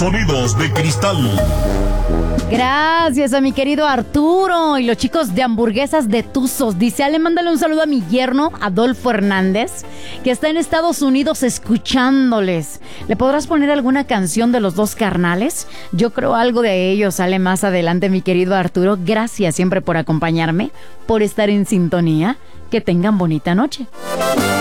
Sonidos de Cristal. Gracias a mi querido Arturo y los chicos de Hamburguesas de Tuzos. Dice Ale, mándale un saludo a mi yerno, Adolfo Hernández, que está en Estados Unidos escuchándoles. ¿Le podrás poner alguna canción de los dos carnales? Yo creo algo de ellos sale más adelante, mi querido Arturo. Gracias siempre por acompañarme, por estar en sintonía. Que tengan bonita noche.